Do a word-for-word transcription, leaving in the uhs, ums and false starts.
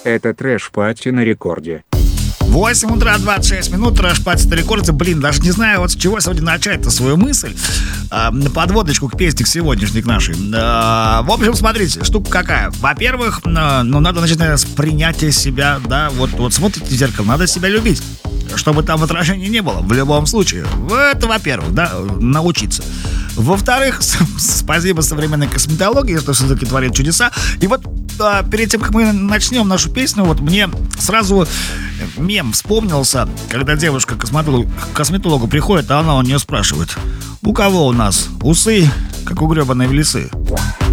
Это трэш-пати на рекорде. восемь утра, двадцать шесть минут, трэш-пати на рекорде. Блин, даже не знаю, вот с чего сегодня начать-то свою мысль. А, на подводочку к песне, к сегодняшней, к нашей. А, в общем, смотрите, штука какая. Во-первых, ну, надо начать, наверное, с принятия себя, да. Вот, вот смотрите в зеркало, надо себя любить, чтобы там отражения не было, в любом случае. Это, во-первых, да, научиться. Во-вторых, спасибо современной косметологии, что все-таки творит чудеса. И вот а, перед тем, как мы начнем нашу песню, вот мне сразу мем вспомнился, когда девушка к косметологу, к косметологу приходит, а она у нее спрашивает: у кого у нас усы, как у гребаной лисы?